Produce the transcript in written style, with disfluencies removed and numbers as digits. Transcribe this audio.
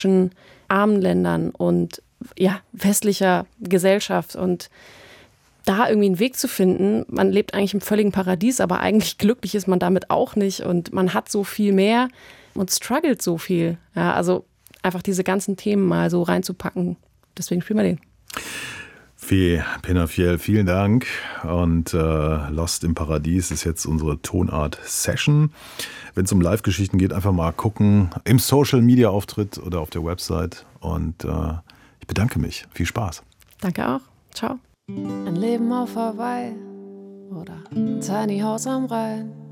zwischen armen Ländern und westlicher Gesellschaft und da irgendwie einen Weg zu finden. Man lebt eigentlich im völligen Paradies, aber eigentlich glücklich ist man damit auch nicht und man hat so viel mehr und struggelt so viel. Ja, also einfach diese ganzen Themen mal so reinzupacken. Deswegen spielen wir den. Fee Penafiel, vielen Dank. Und Lost im Paradies ist jetzt unsere Tonart-Session. Wenn es um Live-Geschichten geht, einfach mal gucken im Social-Media-Auftritt oder auf der Website. Und ich bedanke mich. Viel Spaß. Danke auch. Ciao. Ein Leben auf Hawaii oder ein Tiny House am Rhein.